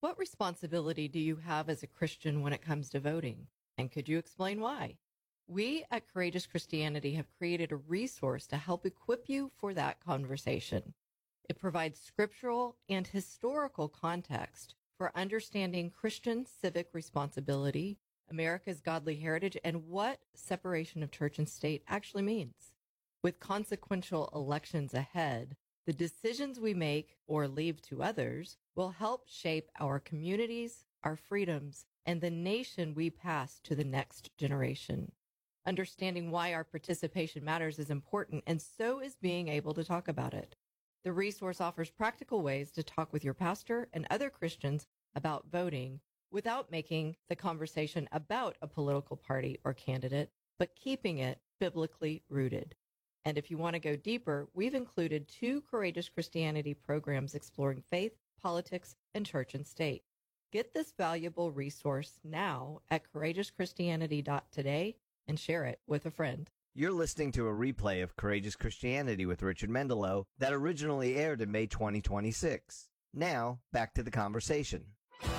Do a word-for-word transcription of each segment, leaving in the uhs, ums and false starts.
What responsibility do you have as a Christian when it comes to voting? And could you explain why? We at Courageous Christianity have created a resource to help equip you for that conversation. It provides scriptural and historical context for understanding Christian civic responsibility, America's godly heritage, and what separation of church and state actually means. With consequential elections ahead, the decisions we make or leave to others will help shape our communities, our freedoms, and the nation we pass to the next generation. Understanding why our participation matters is important, and so is being able to talk about it. The resource offers practical ways to talk with your pastor and other Christians about voting without making the conversation about a political party or candidate, but keeping it biblically rooted. And if you want to go deeper, we've included two Courageous Christianity programs exploring faith, politics, and church and state. Get this valuable resource now at courageous christianity dot today and share it with a friend. You're listening to a replay of Courageous Christianity with Richard Mendelow that originally aired in May twenty twenty-six. Now, back to the conversation.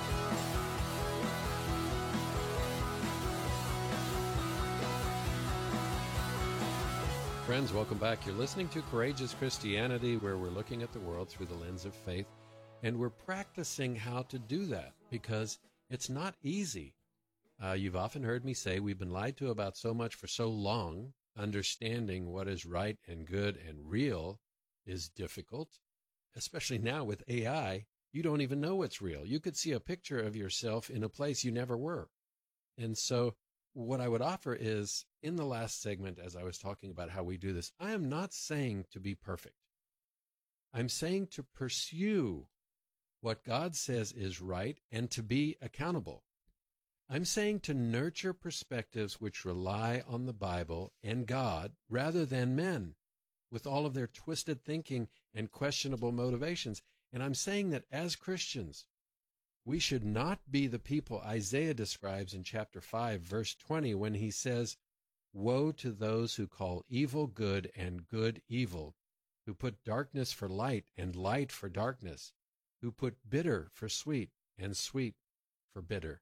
Friends, welcome back. You're listening to Courageous Christianity, where we're looking at the world through the lens of faith, and we're practicing how to do that because it's not easy. Uh, you've often heard me say we've been lied to about so much for so long. Understanding what is right and good and real is difficult, especially now with A I. You don't even know what's real. You could see a picture of yourself in a place you never were. And so what I would offer is, in the last segment, as I was talking about how we do this, I am not saying to be perfect. I'm saying to pursue what God says is right and to be accountable. I'm saying to nurture perspectives which rely on the Bible and God rather than men with all of their twisted thinking and questionable motivations. And I'm saying that as Christians, we should not be the people Isaiah describes in chapter five, verse twenty, when he says, "Woe to those who call evil good and good evil, who put darkness for light and light for darkness, who put bitter for sweet and sweet for bitter."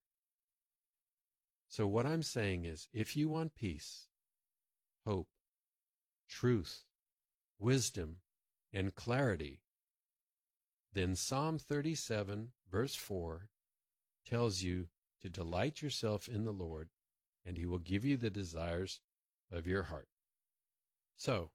So what I'm saying is, if you want peace, hope, truth, wisdom, and clarity, then Psalm thirty-seven, verse four, tells you to delight yourself in the Lord, and he will give you the desires of your heart. So,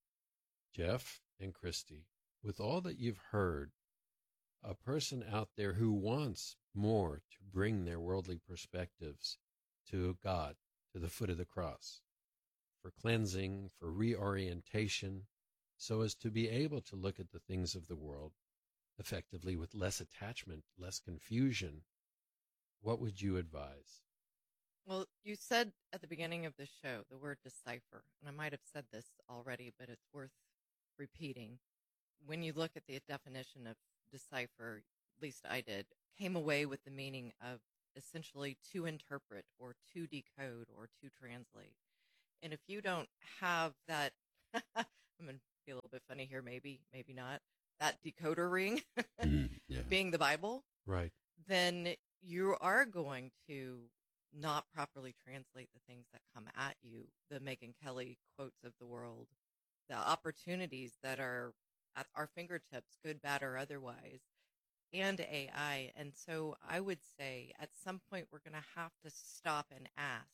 Jeff and Christy, with all that you've heard, a person out there who wants more to bring their worldly perspectives to God, to the foot of the cross, for cleansing, for reorientation, so as to be able to look at the things of the world effectively with less attachment, less confusion, what would you advise? Well, you said at the beginning of the show the word decipher, and I might have said this already, but it's worth repeating. When you look at the definition of decipher, at least I did, came away with the meaning of essentially to interpret or to decode or to translate. And if you don't have that, I'm going to be a little bit funny here, maybe, maybe not, that decoder ring mm, yeah. being the Bible, right? Then you are going to not properly translate the things that come at you, the Megyn Kelly quotes of the world, the opportunities that are at our fingertips, good, bad, or otherwise, and A I. And so I would say at some point we're going to have to stop and ask,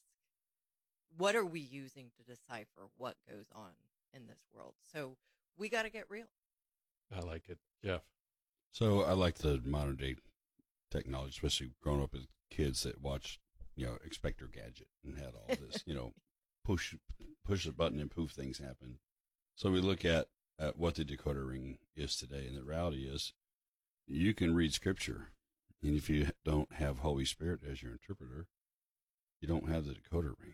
what are we using to decipher what goes on in this world? So we got to get real. I like it. Jeff? So I like the modern day technology, especially growing up with kids that watched, you know, Inspector Gadget and had all this, you know, push push a button and poof, things happen. So we look at, at what the decoder ring is today, and the reality is you can read Scripture, and if you don't have Holy Spirit as your interpreter, you don't have the decoder ring.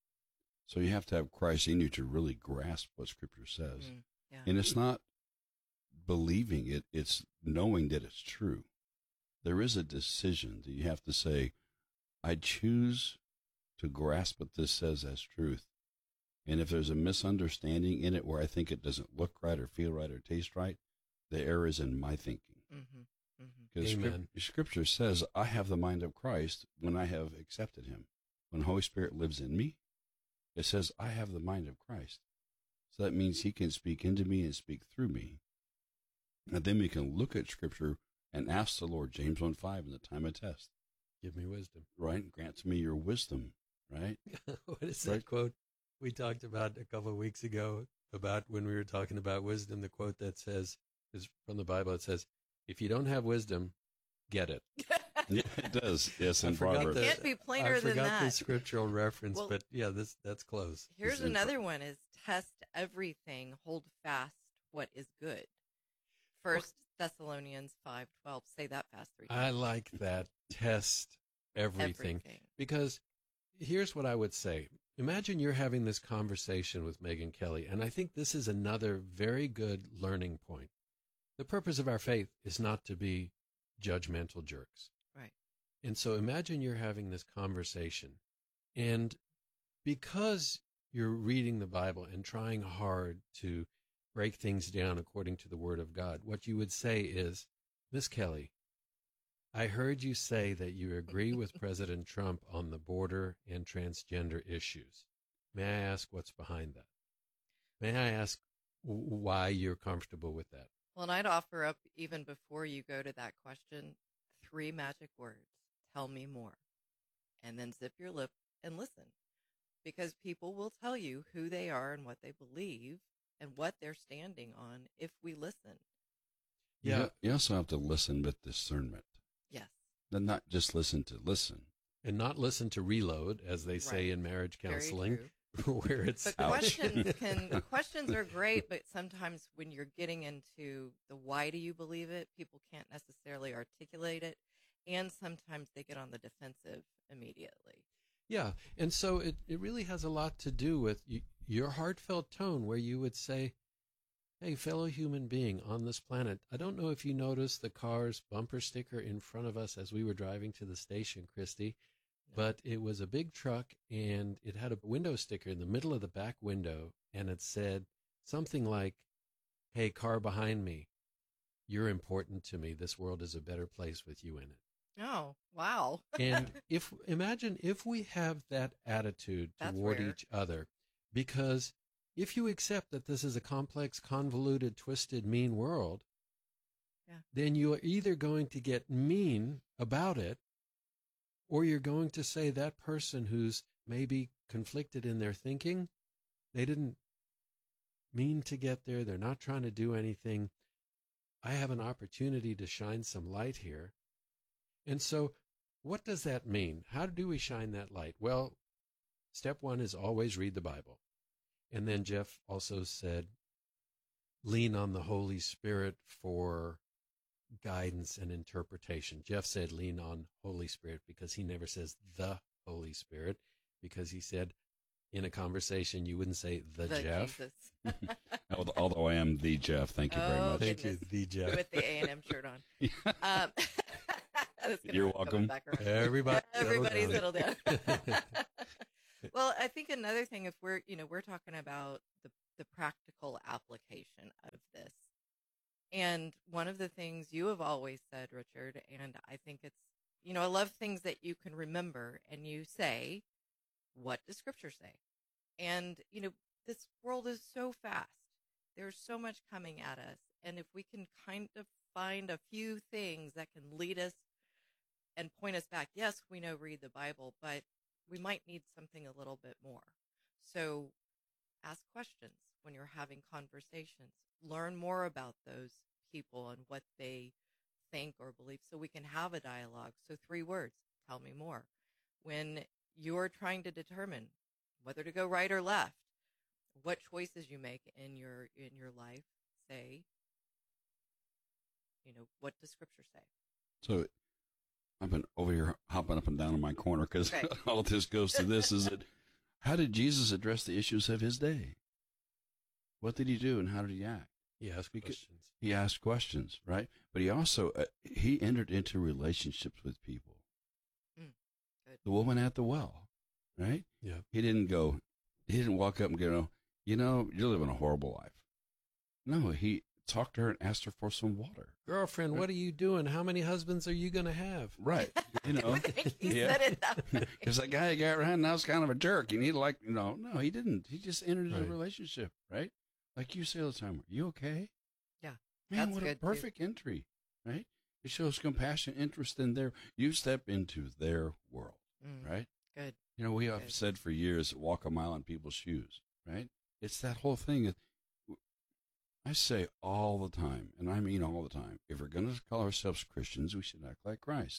So you have to have Christ in you to really grasp what Scripture says. Mm, yeah. And it's not believing it, it's knowing that it's true. There is a decision that you have to say, I choose to grasp what this says as truth. And if there's a misunderstanding in it where I think it doesn't look right or feel right or taste right, the error is in my thinking. Mm-hmm. Mm-hmm. Because Amen. script, Scripture says, I have the mind of Christ when I have accepted him. When the Holy Spirit lives in me, it says, I have the mind of Christ. So that means he can speak into me and speak through me. And then we can look at Scripture and ask the Lord, James one five, in the time of test, Give me wisdom. right? Grant me your wisdom, right? What is that Right. quote we talked about a couple of weeks ago about when we were talking about wisdom? The quote that says, is from the Bible. It says, if you don't have wisdom, get it. Yeah, it does. Yes, I in forgot Proverbs. the- Can't be plainer I than forgot the that. scriptural reference, Well- but yeah, this that's close. Here's It's in- another one: is test everything, hold fast what is good. First Thessalonians five twelve. Say that fast three I times. like that. Test everything. Everything. Because here's what I would say. Imagine you're having this conversation with Megan Kelly, and I think this is another very good learning point. The purpose of our faith is not to be judgmental jerks. Right. And so imagine you're having this conversation, and because you're reading the Bible and trying hard to break things down according to the Word of God, what you would say is, Miss Kelly, I heard you say that you agree with President Trump on the border and transgender issues. May I ask what's behind that? May I ask w- why you're comfortable with that? Well, and I'd offer up, even before you go to that question, three magic words. Tell me more. And then zip your lip and listen. Because people will tell you who they are and what they believe and what they're standing on if we listen. Yeah. You, you also have to listen with discernment. Yes. And not just listen to listen. And not listen to reload, as they say Right. in marriage Very counseling, true. where it's But Ouch. questions can the questions are great, but sometimes when you're getting into the why do you believe it, people can't necessarily articulate it, and sometimes they get on the defensive immediately. Yeah, and so it, it really has a lot to do with y- your heartfelt tone where you would say, hey, fellow human being on this planet, I don't know if you noticed the car's bumper sticker in front of us as we were driving to the station, Christy, but it was a big truck and it had a window sticker in the middle of the back window, and it said something like, hey, car behind me, you're important to me. This world is a better place with you in it. Oh, wow. And if imagine if we have that attitude That's toward rare. each other, because if you accept that this is a complex, convoluted, twisted, mean world, Yeah. then you are either going to get mean about it, or you're going to say that person who's maybe conflicted in their thinking, they didn't mean to get there. They're not trying to do anything. I have an opportunity to shine some light here. And so what does that mean? How do we shine that light? Well, step one is always read the Bible. And then Jeff also said, lean on the Holy Spirit for guidance and interpretation. Jeff said, lean on Holy Spirit, because he never says the Holy Spirit, because he said in a conversation, you wouldn't say the, The Jeff. Jesus. Although, although I am the Jeff. Thank you very Oh, much. Thank you, goodness. the Jeff. With the A and M shirt on. Um, that's gonna You're hurt coming welcome. back around. Everybody, Everybody settle settle down. down. Well, I think another thing, if we're, you know, we're talking about the, the practical application of this. And one of the things you have always said, Richard, and I think it's, you know, I love things that you can remember and you say, what does Scripture say? And, you know, this world is so fast. There's so much coming at us. And if we can kind of find a few things that can lead us and point us back, yes, we know read the Bible, but we might need something a little bit more. So ask questions when you're having conversations. Learn more about those people and what they think or believe so we can have a dialogue. So three words, tell me more. When you're trying to determine whether to go right or left, what choices you make in your in your life, say, you know, what does Scripture say? So I've been over here hopping up and down in my corner because Okay. all of this goes to this. Is that how did Jesus address the issues of his day? What did he do and how did he act? He asked Because- questions. He asked questions, right? But he also uh, he entered into relationships with people. Mm, good. The woman at the well, right? Yeah. He didn't go. He didn't walk up and go, you know, you're living a horrible life. No, he talked to her and asked her for some water. Girlfriend, what are you doing? How many husbands are you going to have? Right. You know, he yeah. said it that way. Because that guy got around now is kind of a jerk. You need to like, you know, no, he didn't. He just entered into Right. a relationship, right? Like you say all the time, are you okay? Yeah, Man, that's what a good, too. perfect entry, right? It shows compassion, interest in their, you step into their world, Mm, right? Good. You know, we have Good. said for years, walk a mile in people's shoes, right? It's that whole thing. that- I say all the time, and I mean all the time, if we're going to call ourselves Christians, we should act like Christ.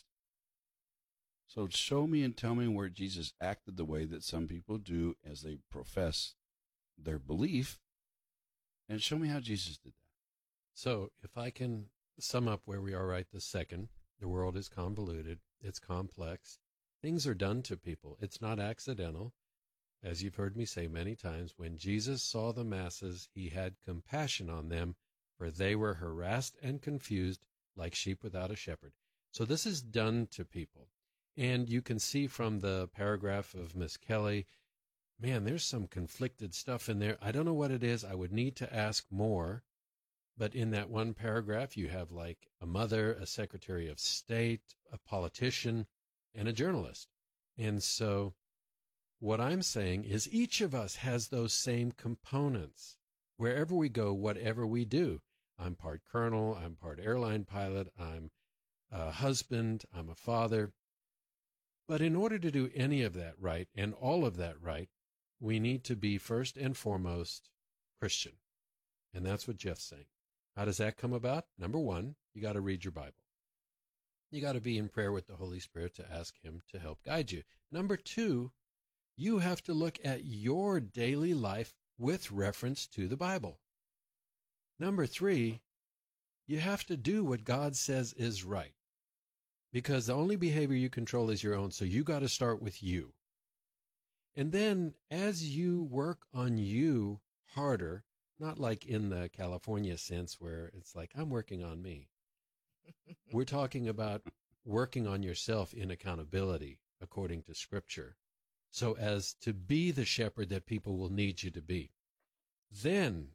So show me and tell me where Jesus acted the way that some people do as they profess their belief, and show me how Jesus did that. So if I can sum up where we are right this second, the world is convoluted. It's complex. Things are done to people. It's not accidental. As you've heard me say many times, when Jesus saw the masses, he had compassion on them, for they were harassed and confused like sheep without a shepherd. So this is done to people. And you can see from the paragraph of Miss Kelly, man, there's some conflicted stuff in there. I don't know what it is. I would need to ask more. But in that one paragraph, you have like a mother, a secretary of state, a politician, and a journalist. And so what I'm saying is each of us has those same components. Wherever we go, whatever we do. I'm part colonel, I'm part airline pilot, I'm a husband, I'm a father. But in order to do any of that right, and all of that right, we need to be first and foremost Christian. And that's what Jeff's saying. How does that come about? Number one, you got to read your Bible. You got to be in prayer with the Holy Spirit to ask him to help guide you. Number two, you have to look at your daily life with reference to the Bible. Number three, you have to do what God says is right, because the only behavior you control is your own, so you got to start with you. And then as you work on you harder, not like in the California sense where it's like, I'm working on me. We're talking about working on yourself in accountability according to Scripture, so as to be the shepherd that people will need you to be. Then,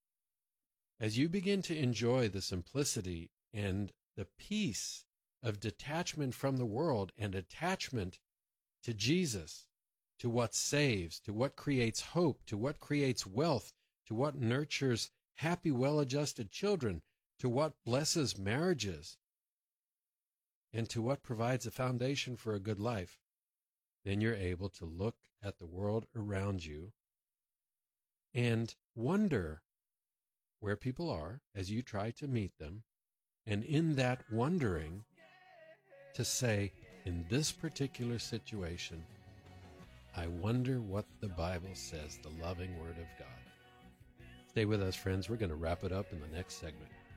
as you begin to enjoy the simplicity and the peace of detachment from the world and attachment to Jesus, to what saves, to what creates hope, to what creates wealth, to what nurtures happy, well-adjusted children, to what blesses marriages, and to what provides a foundation for a good life, then you're able to look at the world around you and wonder where people are as you try to meet them, and in that wondering, to say, in this particular situation, I wonder what the Bible says, the loving Word of God. Stay with us, friends. We're going to wrap it up in the next segment.